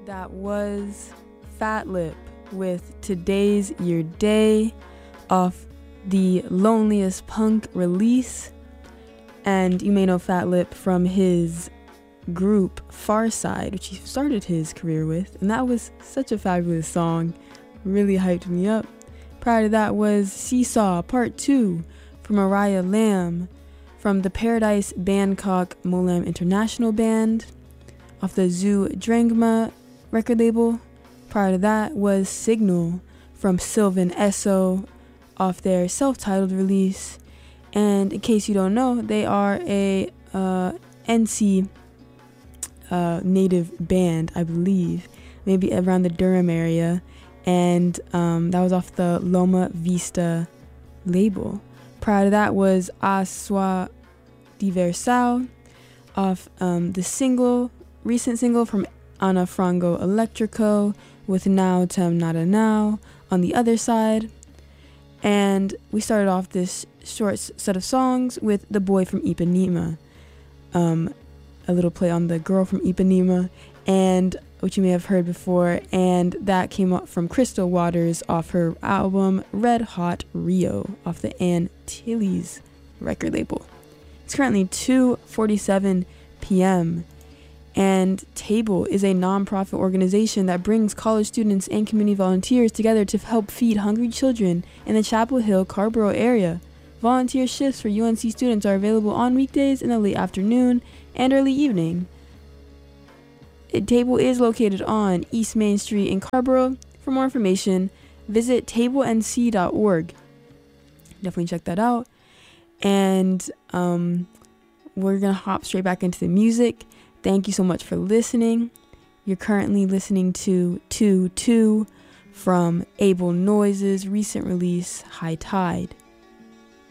That was Fat Lip with Today's Your Day off the Loneliest Punk release. And you may know Fat Lip from his group Farside, which he started his career with. And that was such a fabulous song. Really hyped me up. Prior to that was Seesaw Part 2 from Mariah Lamb from the Paradise Bangkok Molam International Band off the Zoo Drangma record label. Prior to that was Signal from Sylvan Esso off their self-titled release. And in case you don't know, they are a NC native band, I believe, maybe around the Durham area. And that was off the Loma Vista label. Prior to that was Aswa Diversal off the recent single from Ana Frango Electrico with Now Tem Nada Now on the other side. And we started off this short set of songs with The Boy from Ipanema, a little play on the girl from Ipanema, and which you may have heard before, and that came up from Crystal Waters off her album Red Hot Rio off the Antilles record label. It's currently 2:47 p.m. and Table is a non-profit organization that brings college students and community volunteers together to help feed hungry children in the Chapel Hill, Carrboro area. Volunteer shifts for UNC students are available on weekdays in the late afternoon and early evening. Table is located on East Main Street in Carrboro. For more information, visit tablenc.org. Definitely check that out. And we're going to hop straight back into the music. Thank you so much for listening. You're currently listening to 2-2 from Able Noise's recent release, High Tide.